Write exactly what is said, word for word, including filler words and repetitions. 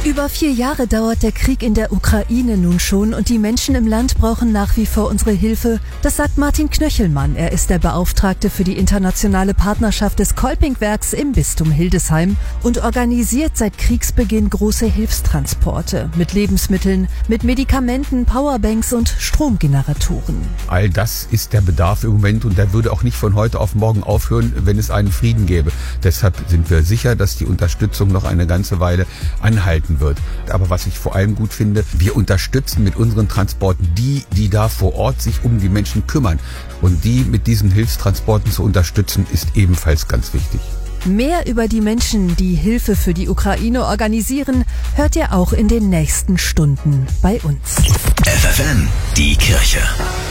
Über vier Jahre dauert der Krieg in der Ukraine nun schon und die Menschen im Land brauchen nach wie vor unsere Hilfe. Das sagt Martin Knöchelmann. Er ist der Beauftragte für die internationale Partnerschaft des Kolpingwerks im Bistum Hildesheim und organisiert seit Kriegsbeginn große Hilfstransporte mit Lebensmitteln, mit Medikamenten, Powerbanks und Stromgeneratoren. All das ist der Bedarf im Moment und der würde auch nicht von heute auf morgen aufhören, wenn es einen Frieden gäbe. Deshalb sind wir sicher, dass die Unterstützung noch eine ganze Weile anhalten wird. Aber was ich vor allem gut finde, wir unterstützen mit unseren Transporten die, die da vor Ort sich um die Menschen kümmern. Und die mit diesen Hilfstransporten zu unterstützen, ist ebenfalls ganz wichtig. Mehr über die Menschen, die Hilfe für die Ukraine organisieren, hört ihr auch in den nächsten Stunden bei uns. F F N, die Kirche.